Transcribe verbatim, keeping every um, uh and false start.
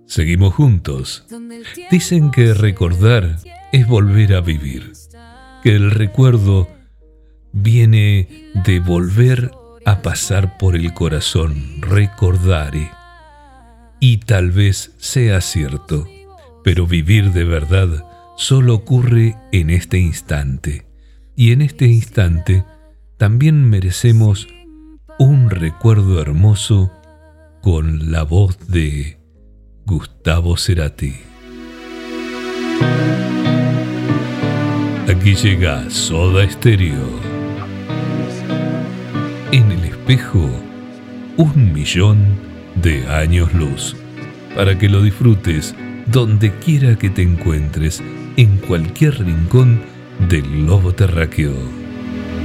Seguimos juntos. Dicen que recordar es volver a vivir, que el recuerdo viene de volver a pasar por el corazón, recordare. Y tal vez sea cierto, pero vivir de verdad solo ocurre en este instante. Y en este instante también merecemos un recuerdo hermoso con la voz de Gustavo Cerati. Aquí llega Soda Stereo. En el espejo, un millón de años luz. Para que lo disfrutes donde quiera que te encuentres, en cualquier rincón del globo terráqueo.